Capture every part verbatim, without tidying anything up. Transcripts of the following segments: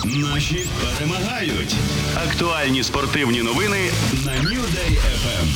Наші перемагають. Актуальні спортивні новини на New Day еф ем.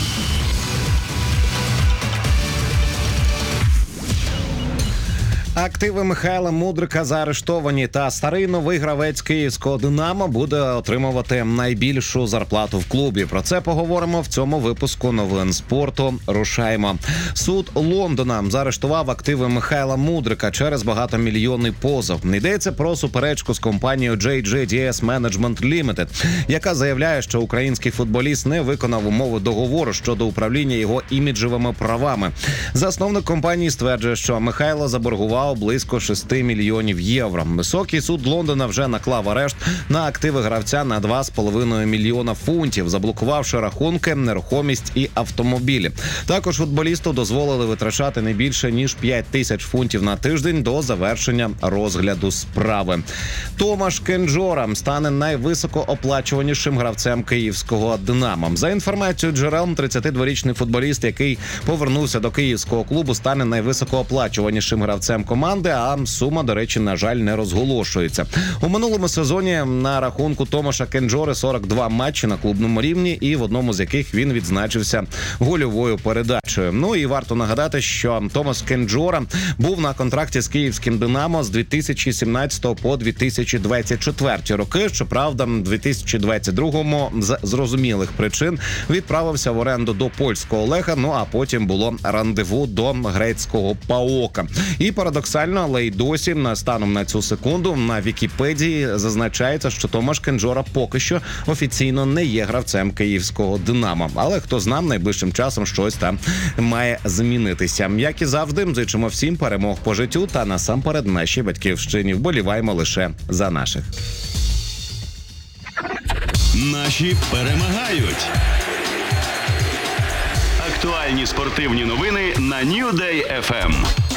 Активи Михайла Мудрика заарештовані, та старий новий гравець київського «Динамо» буде отримувати найбільшу зарплату в клубі. Про це поговоримо в цьому випуску новин спорту. Рушаємо. Суд Лондона заарештував активи Михайла Мудрика через багатомільйонний позов. Йдеться про суперечку з компанією джей джей ді ес Management Limited, яка заявляє, що український футболіст не виконав умови договору щодо управління його іміджевими правами. Засновник компанії стверджує, що Михайло заборгував близько шести мільйонів євро. Високий суд Лондона вже наклав арешт на активи гравця на два з половиною мільйона фунтів, заблокувавши рахунки, нерухомість і автомобілі. Також футболісту дозволили витрачати не більше ніж п'ять тисяч фунтів на тиждень до завершення розгляду справи. Томаш Кенджора стане найвисокооплачуванішим гравцем київського «Динамо». За інформацією джерел, тридцятидворічний футболіст, який повернувся до київського клубу, стане найвисокооплачуванішим гравцем команди, а сума, до речі, на жаль, не розголошується. У минулому сезоні на рахунку Томаша Кенджори сорок два матчі на клубному рівні, і в одному з яких він відзначився гольовою передачею. Ну і варто нагадати, що Томаш Кенджора був на контракті з київським «Динамо» з дві тисячі сімнадцятого по дві тисячі двадцять четвертий роки. Щоправда, в дві тисячі двадцять другому з зрозумілих причин відправився в оренду до польського Леха, ну а потім було рандеву до грецького ПАОКа. І парадоксально, але й досі, станом на цю секунду, на Вікіпедії зазначається, що Томаш Кенджора поки що офіційно не є гравцем київського «Динамо». Але хто знає, найближчим часом щось там має змінитися. Як і завжди, зичимо всім перемог по життю та насамперед нашій батьківщині. Вболіваємо лише за наших. Наші перемагають. Актуальні спортивні новини на New Day еф ем.